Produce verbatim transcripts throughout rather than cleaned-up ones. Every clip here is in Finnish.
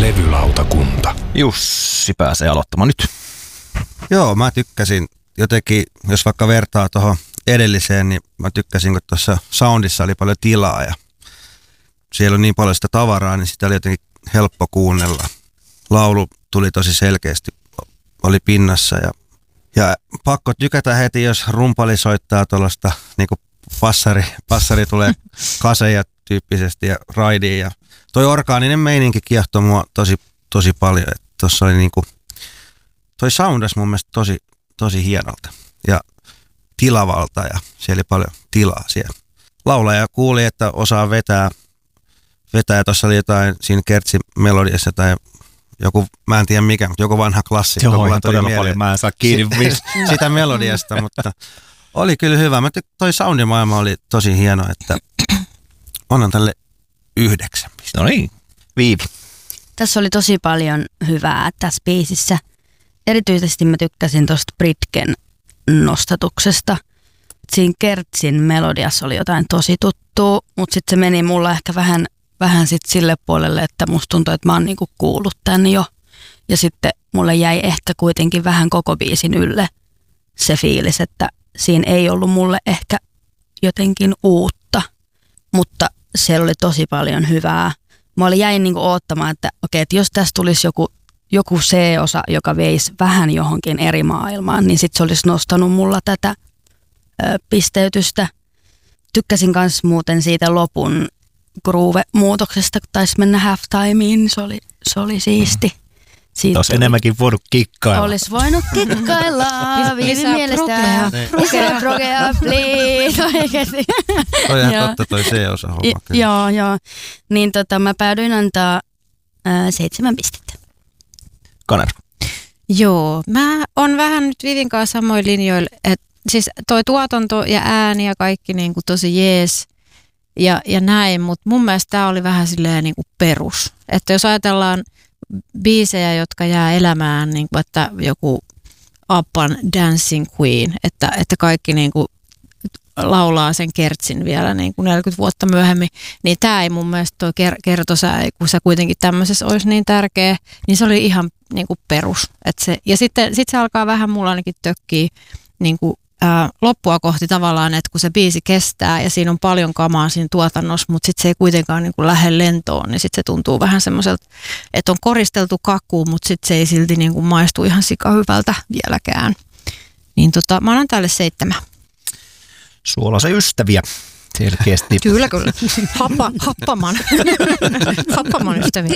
Levylautakunta. Jussi pääsee aloittamaan nyt. Joo, mä tykkäsin jotenkin, jos vaikka vertaa tuohon edelliseen, niin mä tykkäsin, kun tuossa soundissa oli paljon tilaa ja siellä on niin paljon sitä tavaraa, niin sitä oli jotenkin helppo kuunnella. Laulu tuli tosi selkeästi, oli pinnassa ja, ja pakko tykätä heti, jos rumpali soittaa tuollaista niin kuin passari, passari tulee kaseja tyyppisesti ja raidiin ja toi orgaaninen meininki kiehtoi mua tosi, tosi paljon. Tuossa oli niinku, toi soundas mun mielestä tosi, tosi hienolta ja tilavalta ja siellä oli paljon tilaa siellä. Laulaja kuuli, että osaa vetää, vetää ja tuossa oli jotain siinä Kertsin melodiassa tai joku, mä en tiedä mikä, mutta joku vanha klassikko. Joo, ihan todella mieleen. Paljon, mä en saa kiinni sitä melodiasta, mutta oli kyllä hyvä. Mä tyk- toi soundimaailma oli tosi hieno, että annan tälle yhdeksän. No niin, Viivi. Tässä oli tosi paljon hyvää tässä biisissä. Erityisesti mä tykkäsin tosta Britken nostatuksesta. Siinä Kertsin melodiassa oli jotain tosi tuttua, mutta sitten se meni mulla ehkä vähän, vähän sit sille puolelle, että musta tuntui, että mä oon niinku kuullut tän jo. Ja sitten mulle jäi ehkä kuitenkin vähän koko biisin ylle se fiilis, että siinä ei ollut mulle ehkä jotenkin uutta, mutta siellä oli tosi paljon hyvää. Mä olin jäin niinku oottamaan, että okei, että jos tässä tulisi joku, joku C-osa, joka veisi vähän johonkin eri maailmaan, niin sit se olisi nostanut mulla tätä ö, pisteytystä. Tykkäsin kans muuten siitä lopun groove-muutoksesta, kun taisi mennä halftimeen, se oli, se oli siisti. Siitä olisi enemmänkin voinut kikkailla. Olisi voinut kikkailla. Viivi mielestä. Lisää progea, please. Oikeasti. Toi ihan totta toi C-osa homma. Joo, joo. Niin tota, mä päädyin antaa äh, seitsemän pistettä. Kaner. Joo, mä oon vähän nyt Vivin kanssa samoin linjoilla. Et, siis toi tuotanto ja ääni ja kaikki niin kuin tosi jees ja, ja näin, mutta mun mielestä tää oli vähän silleen niin kuin perus. Että jos ajatellaan biisejä, jotka jää elämään, niin kuin, että joku Abban Dancing Queen, että, että kaikki niin kuin laulaa sen Kertsin vielä niin kuin neljäkymmentä vuotta myöhemmin, niin tämä ei mun mielestä toi kertosää, kun se kuitenkin tämmöisessä olisi niin tärkeä, niin se oli ihan niin kuin perus. Et se, ja sitten sit se alkaa vähän mulla ainakin tökkiä niin kuin Ää, loppua kohti tavallaan, että kun se biisi kestää ja siinä on paljon kamaa siinä tuotannossa, mutta sitten se ei kuitenkaan niin kuin lähde lentoon, niin sitten se tuntuu vähän semmoiselta, että on koristeltu kakkuun, mutta sitten se ei silti niin kuin maistu ihan sikahyvältä vieläkään. Niin tota, mä annan tälle seitsemän. Suolaisen ystäviä selkeästi. Kyllä, kyllä. Happa, happaman. happaman ystäviä.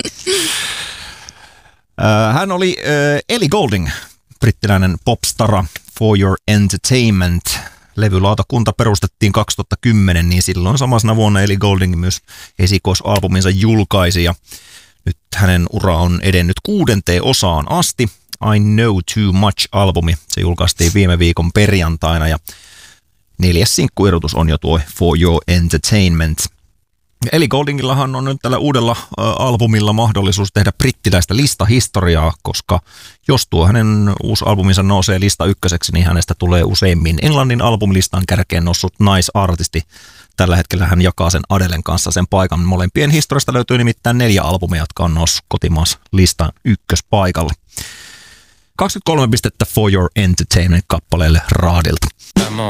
Hän oli äh, Ellie Goulding, brittiläinen popstara. For Your Entertainment. Levylautakunta perustettiin kaksituhattakymmenen, niin silloin samana vuonna Ellie Goulding myös esikoisalbuminsa julkaisi. Ja nyt hänen ura on edennyt kuudenteen osaan asti. I Know Too Much-albumi. Se julkaistiin viime viikon perjantaina ja neljäs sinkkuerotus on jo tuo For Your Entertainment. Ellie Gouldingillahan on nyt tällä uudella ä, albumilla mahdollisuus tehdä brittiläistä listahistoriaa, koska jos tuo hänen uusi albuminsa nousee lista ykköseksi, niin hänestä tulee useimmin Englannin albumilistan kärkeen noussut naisartisti. Tällä hetkellä hän jakaa sen Adelen kanssa sen paikan. Molempien historiasta löytyy nimittäin neljä albumia, jotka on noussut kotimaassa listan ykköspaikalle. kaksikymmentäkolme pistettä For Your Entertainment -kappaleelle raadilta.